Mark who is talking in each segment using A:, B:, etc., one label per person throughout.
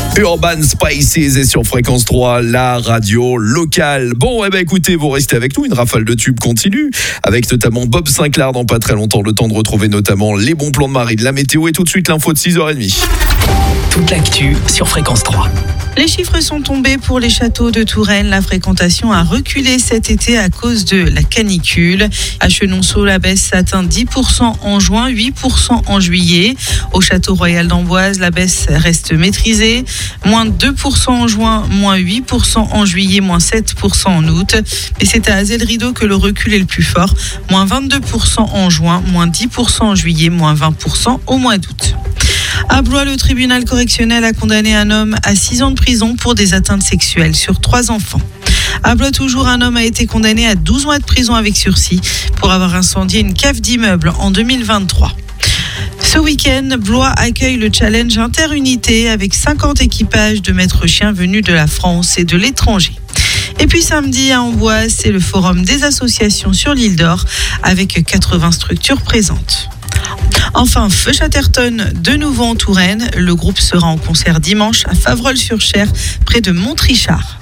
A: Urban Spices est sur Fréquence 3, la radio locale. Bon, écoutez, vous restez avec nous, une rafale de tubes continue, avec notamment Bob Sinclair dans pas très longtemps, le temps de retrouver notamment les bons plans de Marine, la météo et tout de suite l'info de 6h30.
B: Toute l'actu sur Fréquence 3.
C: Les chiffres sont tombés pour les châteaux de Touraine. La fréquentation a reculé cet été à cause de la canicule. À Chenonceau, la baisse atteint 10% en juin, 8% en juillet. Au château royal d'Amboise, la baisse reste maîtrisée. Moins 2% en juin, moins 8% en juillet, moins 7% en août. Mais c'est à Azel Rideau que le recul est le plus fort. Moins 22% en juin, moins 10% en juillet, moins 20% au mois d'août. À Blois, le tribunal correctionnel a condamné un homme à 6 ans de prison pour des atteintes sexuelles sur 3 enfants. À Blois, toujours, un homme a été condamné à 12 mois de prison avec sursis pour avoir incendié une cave d'immeuble en 2023. Ce week-end, Blois accueille le challenge Interunité avec 50 équipages de maîtres chiens venus de la France et de l'étranger. Et puis samedi à Amboise, c'est le forum des associations sur l'île d'Or avec 80 structures présentes. Enfin, Feu Chatterton, de nouveau en Touraine. Le groupe sera en concert dimanche à Favrolles-sur-Cher, près de Montrichard.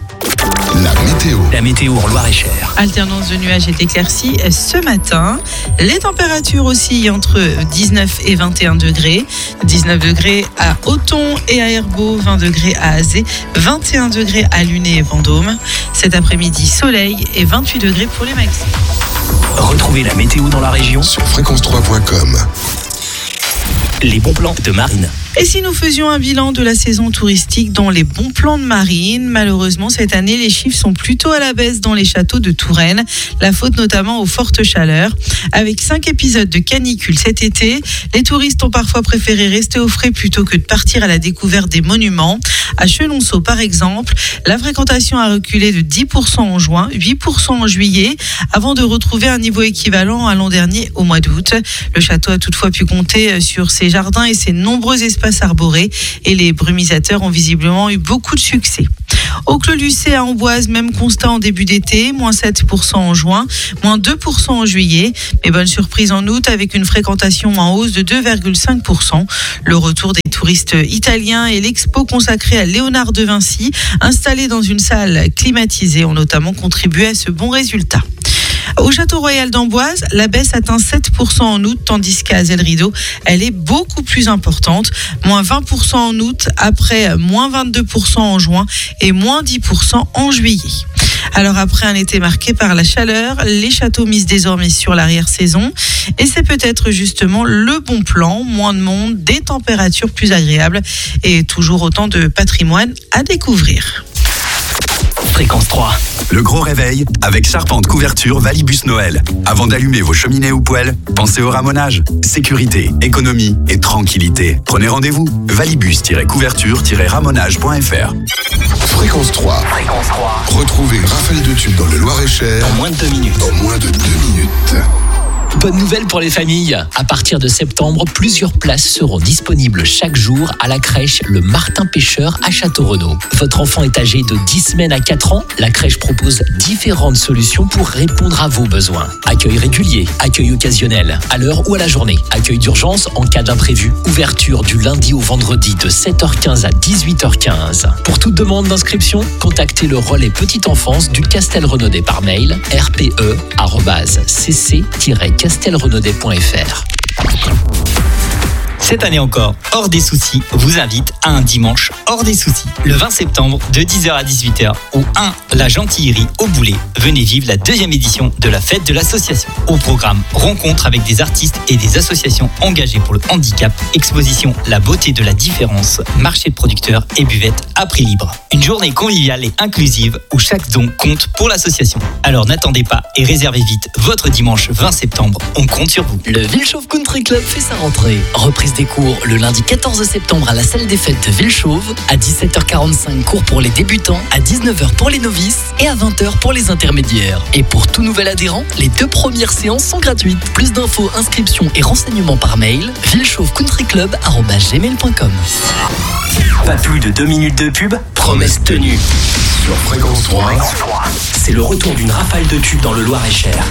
D: La météo en Loir-et-Cher.
C: Alternance de nuages et d'éclaircies ce matin. Les températures oscillent entre 19 et 21 degrés. 19 degrés à Othon et à Herbeau, 20 degrés à Azé, 21 degrés à Luné et Vendôme. Cet après-midi, soleil et 28 degrés pour les maxi.
B: Retrouvez la météo dans la région
D: Sur fréquence3.com.
B: Les bons plans de Marine.
C: Et si nous faisions un bilan de la saison touristique dans les bons plans de Marine, malheureusement cette année les chiffres sont plutôt à la baisse dans les châteaux de Touraine, la faute notamment aux fortes chaleurs. Avec 5 épisodes de canicule cet été, les touristes ont parfois préféré rester au frais plutôt que de partir à la découverte des monuments. À Chenonceau par exemple, la fréquentation a reculé de 10% en juin, 8% en juillet, avant de retrouver un niveau équivalent à l'an dernier au mois d'août. Le château a toutefois pu compter sur ses jardins et ses nombreux espaces arborés et les brumisateurs ont visiblement eu beaucoup de succès. Au Clos Lucé à Amboise, même constat en début d'été, moins 7% en juin, moins 2% en juillet. Mais bonne surprise en août avec une fréquentation en hausse de 2,5%. Le retour des touristes italiens et l'expo consacrée à Léonard de Vinci, installée dans une salle climatisée, ont notamment contribué à ce bon résultat. Au château royal d'Amboise, la baisse atteint 7% en août, tandis qu'à Azel Rideau, elle est beaucoup plus importante. Moins 20% en août, après moins 22% en juin et moins 10% en juillet. Alors après un été marqué par la chaleur, les châteaux misent désormais sur l'arrière-saison. Et c'est peut-être justement le bon plan, moins de monde, des températures plus agréables et toujours autant de patrimoine à découvrir.
B: Fréquence 3.
E: Le gros réveil avec Charpente Couverture Valibus Noël. Avant d'allumer vos cheminées ou poêles, pensez au ramonage. Sécurité, économie et tranquillité. Prenez rendez-vous. Valibus-couverture-ramonage.fr.
D: Fréquence 3.
B: Fréquence 3.
D: Retrouvez une rafale de tubes dans le Loir-et-Cher
B: En moins de 2 minutes.
D: en moins de 2 minutes.
B: Bonne nouvelle pour les familles. À partir de septembre, plusieurs places seront disponibles chaque jour à la crèche Le Martin Pêcheur à Château-Renaud. Votre enfant est âgé de 10 semaines à 4 ans. La crèche propose différentes solutions pour répondre à vos besoins. Accueil régulier, accueil occasionnel, à l'heure ou à la journée. Accueil d'urgence en cas d'imprévu. Ouverture du lundi au vendredi de 7h15 à 18h15. Pour toute demande d'inscription, contactez le relais petite enfance du Castelrenaudet par mail rpe@cc-castelrenaudet.fr.
F: Cette année encore, Hors des Soucis vous invite à un dimanche hors des soucis. Le 20 septembre, de 10h à 18h, au 1 La Gentillerie au Boulet. Venez vivre la 2e édition de la fête de l'association. Au programme, rencontres avec des artistes et des associations engagées pour le handicap, exposition La beauté de la différence, marché de producteurs et buvette à prix libre. Une journée conviviale et inclusive où chaque don compte pour l'association. Alors n'attendez pas et réservez vite votre dimanche 20 septembre. On compte sur vous.
G: Le Villechauve Country Club fait sa rentrée. Reprise des cours le lundi 14 septembre à la salle des fêtes de Villechauve. À 17h45, cours pour les débutants. À 19h pour les novices. Et à 20h pour les intermédiaires. Et pour tout nouvel adhérent, les 2 premières séances sont gratuites. Plus d'infos, inscriptions et renseignements par mail. villechauvecountryclub@gmail.com.
B: Pas plus de 2 minutes de pub, promesse tenue.
D: sur Fréquence 3.
B: C'est le retour d'une rafale de tubes dans le Loir-et-Cher.